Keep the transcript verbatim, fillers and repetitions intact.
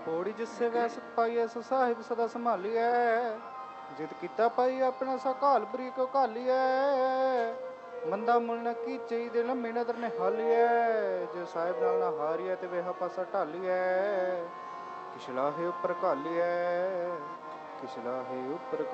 ਪੌੜੀ ਜਿਸੇ ਵੈਸ ਪਾਈਐ ਸੋ ਸਾਹਿਬ ਸਦਾ ਸੰਭਾਲੀਐ। ਜਿਤ ਕੀਤਾ ਪਾਈ ਆਪਣਾ ਸਾ ਘਾਲ ਬਰੀਕ ਘਾਲੀਐ। ਮੰਦਾ ਮੁੱਲ ਨ ਕੀਚਈ ਦੇ ਲੰਮੀ ਨਦਰ ਨੇ ਹਾਲੀਐ। ਜੇ ਸਾਹਿਬ ਨਾਲ ਨਾ ਹਾਰੀਐ ਤੇ ਵੇਹਾ ਪਾਸਾ ਢਾਲੀਐ। ਕਿਛ ਲਾਹੇ ਉੱਪਰ ਘਾਲੀਐ ਕਿਛ ਲਾਹੇ ਉੱਪਰ